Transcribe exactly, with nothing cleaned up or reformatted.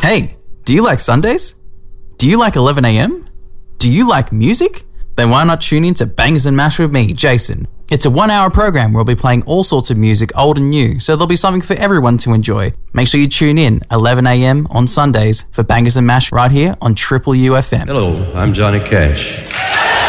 Hey, do you like Sundays? Do you like eleven a.m? Do you like music? Then why not tune in to Bangers and Mash with me, Jason? It's a one-hour program where we'll be playing all sorts of music, old and new, so there'll be something for everyone to enjoy. Make sure you tune in eleven a.m. on Sundays for Bangers and Mash right here on Triple U F M. Hello, I'm Johnny Cash.